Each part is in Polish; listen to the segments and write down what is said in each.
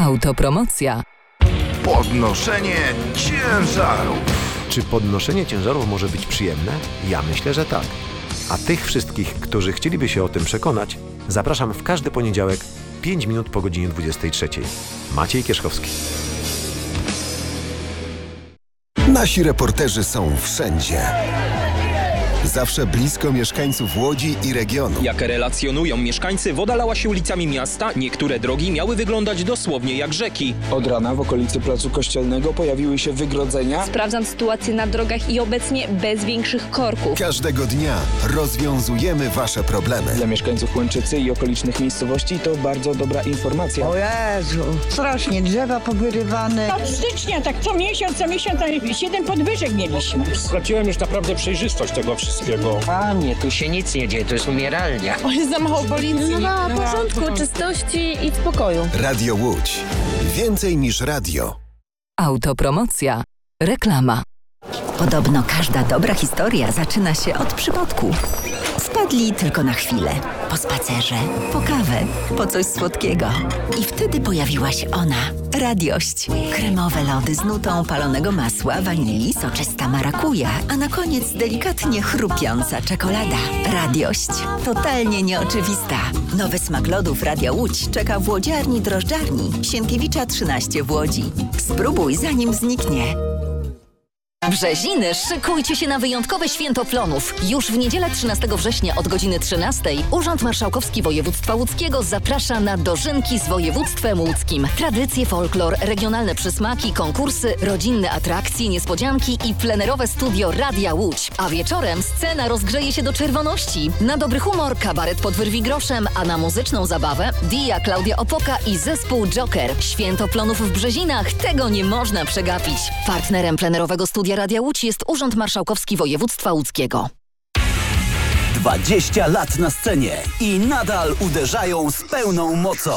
Autopromocja. Podnoszenie ciężarów. Czy podnoszenie ciężarów może być przyjemne? Ja myślę, że tak. A tych wszystkich, którzy chcieliby się o tym przekonać, zapraszam w każdy poniedziałek 5 minut po godzinie 23. Maciej Kierzchowski. Nasi reporterzy są wszędzie. Zawsze blisko mieszkańców Łodzi i regionu. Jak relacjonują mieszkańcy, woda lała się ulicami miasta, niektóre drogi miały wyglądać dosłownie jak rzeki. Od rana w okolicy Placu Kościelnego pojawiły się wygrodzenia. Sprawdzam sytuację na drogach i obecnie bez większych korków. Każdego dnia rozwiązujemy Wasze problemy. Dla mieszkańców Łęczycy i okolicznych miejscowości to bardzo dobra informacja. O Jezu, strasznie drzewa powyrywane. Od stycznia, tak co miesiąc, 7 podwyżek mieliśmy. Straciłem już naprawdę przejrzystość tego wszystkiego. Panie, tu się nic nie dzieje, to jest umieralnia. O, jest za mało policji. No ma porządku, czystości i spokoju. Radio Łódź. Więcej niż radio. Autopromocja. Reklama. Podobno każda dobra historia zaczyna się od przypadku. Wpadli tylko na chwilę. Po spacerze, po kawę, po coś słodkiego. I wtedy pojawiła się ona. Radiość. Kremowe lody z nutą palonego masła, wanilii, soczysta marakuja, a na koniec delikatnie chrupiąca czekolada. Radiość. Totalnie nieoczywista. Nowy smak lodów Radia Łódź czeka w łodziarni drożdżarni Sienkiewicza 13 w Łodzi. Spróbuj zanim zniknie. Brzeziny, szykujcie się na wyjątkowe święto plonów. Już w niedzielę 13 września od godziny 13 Urząd Marszałkowski Województwa Łódzkiego zaprasza na dożynki z województwem łódzkim. Tradycje, folklor, regionalne przysmaki, konkursy, rodzinne atrakcje, niespodzianki i plenerowe studio Radia Łódź. A wieczorem scena rozgrzeje się do czerwoności. Na dobry humor kabaret pod wyrwi groszem, a na muzyczną zabawę Dia, Klaudia Opoka i zespół Joker. Święto plonów w Brzezinach, tego nie można przegapić. Partnerem plenerowego studia Radia Łódź jest Urząd Marszałkowski Województwa Łódzkiego. 20 lat na scenie i nadal uderzają z pełną mocą.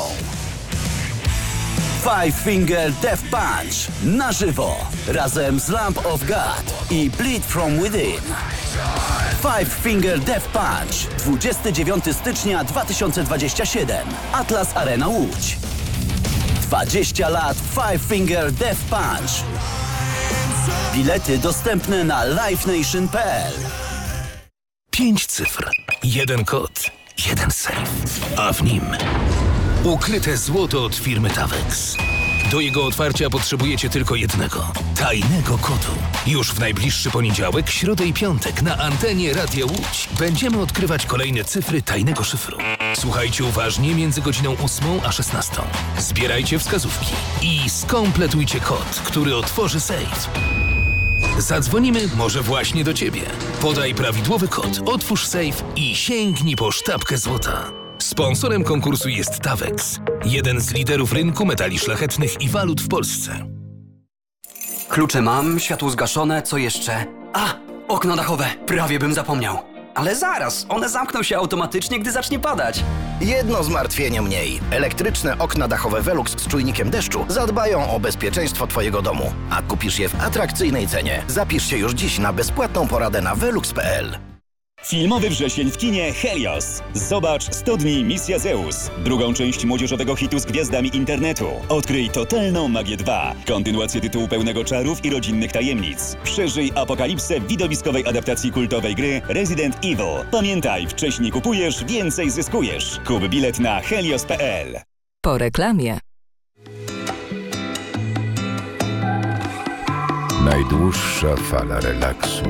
Five Finger Death Punch na żywo razem z Lamb of God i Bleed From Within. Five Finger Death Punch 29 stycznia 2027 Atlas Arena Łódź. 20 lat Five Finger Death Punch. Bilety dostępne na livenation.pl. 5 cyfr, 1 kod, 1 sejf, a w nim ukryte złoto od firmy Tawex. Do jego otwarcia potrzebujecie tylko jednego, tajnego kodu. Już w najbliższy poniedziałek, środę i piątek na antenie Radia Łódź będziemy odkrywać kolejne cyfry tajnego szyfru. Słuchajcie uważnie między godziną 8 a 16. Zbierajcie wskazówki i skompletujcie kod, który otworzy sejf. Zadzwonimy może właśnie do Ciebie. Podaj prawidłowy kod, otwórz sejf i sięgnij po sztabkę złota. Sponsorem konkursu jest Tawex, jeden z liderów rynku metali szlachetnych i walut w Polsce. Klucze mam, światło zgaszone, co jeszcze? A, okno dachowe, prawie bym zapomniał. Ale zaraz, one zamkną się automatycznie, gdy zacznie padać. Jedno zmartwienie mniej. Elektryczne okna dachowe Velux z czujnikiem deszczu zadbają o bezpieczeństwo Twojego domu. A kupisz je w atrakcyjnej cenie. Zapisz się już dziś na bezpłatną poradę na velux.pl. Filmowy wrzesień w kinie Helios. Zobacz 100 dni Misja Zeus. Drugą część młodzieżowego hitu z gwiazdami internetu. Odkryj totalną magię 2. Kontynuację tytułu pełnego czarów i rodzinnych tajemnic. Przeżyj apokalipsę w widowiskowej adaptacji kultowej gry Resident Evil. Pamiętaj, wcześniej kupujesz, więcej zyskujesz. Kup bilet na helios.pl. Po reklamie. Najdłuższa fala relaksu.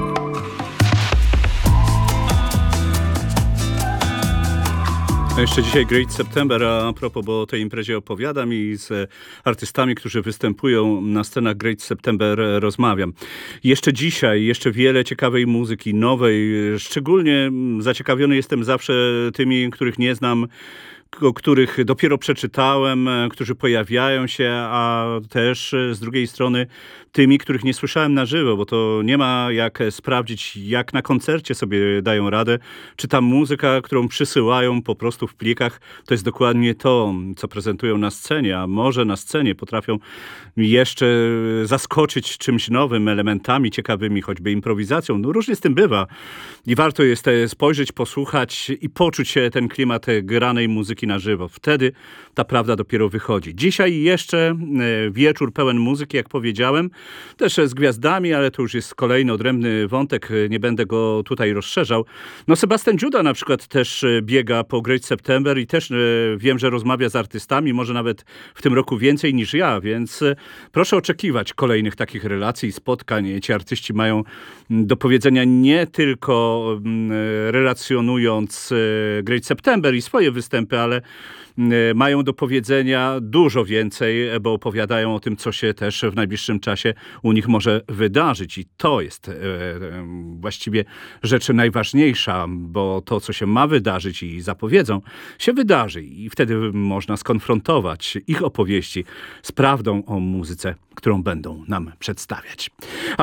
Jeszcze dzisiaj Great September, a propos, bo o tej imprezie opowiadam i z artystami, którzy występują na scenach Great September rozmawiam. Jeszcze dzisiaj, jeszcze wiele ciekawej muzyki, nowej. Szczególnie zaciekawiony jestem zawsze tymi, których nie znam, o których dopiero przeczytałem, którzy pojawiają się, a też z drugiej strony tymi, których nie słyszałem na żywo, bo to nie ma jak sprawdzić, jak na koncercie sobie dają radę, czy ta muzyka, którą przysyłają po prostu w plikach, to jest dokładnie to, co prezentują na scenie, a może na scenie potrafią jeszcze zaskoczyć czymś nowym, elementami ciekawymi, choćby improwizacją. No różnie z tym bywa i warto jest spojrzeć, posłuchać i poczuć się ten klimat granej muzyki muzyki na żywo. Wtedy ta prawda dopiero wychodzi. Dzisiaj jeszcze wieczór pełen muzyki, jak powiedziałem, też z gwiazdami, ale to już jest kolejny odrębny wątek, nie będę go tutaj rozszerzał. No Sebastian Dziuda na przykład też biega po Great September i też wiem, że rozmawia z artystami, może nawet w tym roku więcej niż ja, więc proszę oczekiwać kolejnych takich relacji, spotkań. Ci artyści mają do powiedzenia nie tylko relacjonując Great September i swoje występy, ale mają do powiedzenia dużo więcej, bo opowiadają o tym, co się też w najbliższym czasie u nich może wydarzyć. I to jest właściwie rzecz najważniejsza, bo to, co się ma wydarzyć i zapowiedzą, się wydarzy. I wtedy można skonfrontować ich opowieści z prawdą o muzyce, którą będą nam przedstawiać.